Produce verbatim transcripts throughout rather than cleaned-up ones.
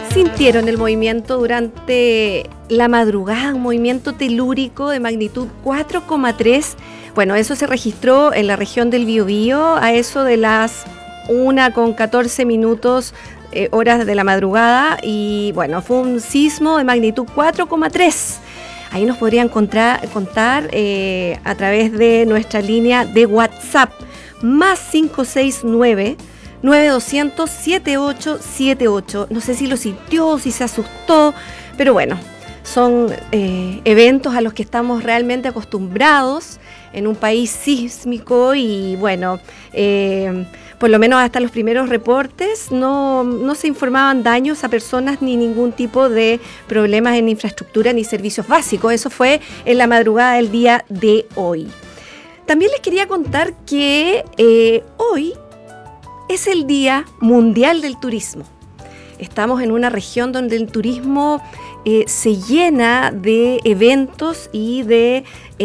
Sintieron el movimiento durante la madrugada, un movimiento telúrico de magnitud cuatro coma tres. Bueno, eso se registró en la región del Biobío a eso de las una con catorce minutos, eh, horas de la madrugada. Y bueno, fue un sismo de magnitud cuatro coma tres. Ahí nos podrían contar, contar eh, a través de nuestra línea de WhatsApp, más cinco seis nueve, nueve dos cero cero, siete ocho siete ocho. No sé si lo sintió, si se asustó, pero bueno, son eh, eventos a los que estamos realmente acostumbrados en un país sísmico y bueno, eh, por lo menos hasta los primeros reportes no, no se informaban daños a personas ni ningún tipo de problemas en infraestructura ni servicios básicos. Eso fue en la madrugada del día de hoy. También les quería contar que eh, hoy es el Día Mundial del Turismo. Estamos en una región donde el turismo eh, se llena de eventos y de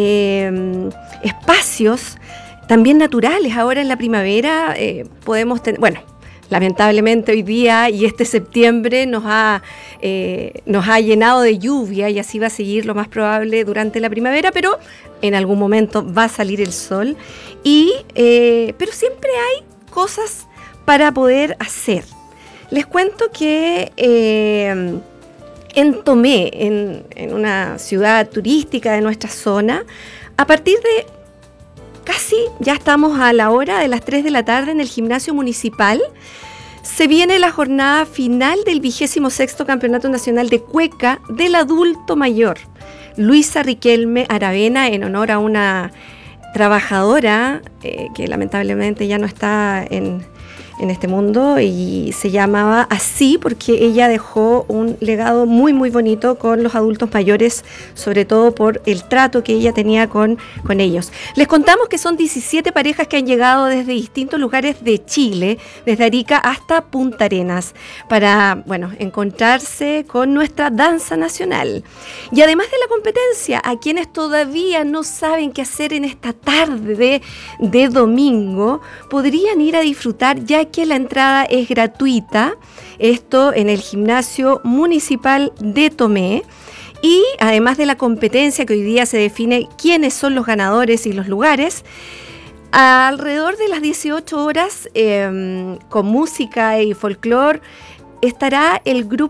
eh, espacios también naturales. Ahora en la primavera eh, podemos tener, bueno, lamentablemente hoy día y este septiembre nos ha, eh, nos ha llenado de lluvia y así va a seguir lo más probable durante la primavera, pero en algún momento va a salir el sol. Y, eh, pero siempre hay cosas para poder hacer. Les cuento que eh, en Tomé, en, en una ciudad turística de nuestra zona, a partir de casi ya estamos a la hora de las tres de la tarde en el gimnasio municipal, se viene la jornada final del vigésimo sexto Campeonato Nacional de Cueca del Adulto Mayor. Luisa Riquelme Aravena, en honor a una trabajadora eh, que lamentablemente ya no está en... en este mundo y se llamaba así porque ella dejó un legado muy muy bonito con los adultos mayores, sobre todo por el trato que ella tenía con, con ellos. Les contamos que son diecisiete parejas que han llegado desde distintos lugares de Chile, desde Arica hasta Punta Arenas, para, bueno, encontrarse con nuestra danza nacional. Y además de la competencia, a quienes todavía no saben qué hacer en esta tarde de, de domingo, podrían ir a disfrutar ya que la entrada es gratuita, esto en el gimnasio municipal de Tomé. Y además de la competencia que hoy día se define quiénes son los ganadores y los lugares, alrededor de las dieciocho horas, eh, con música y folclore, estará el grupo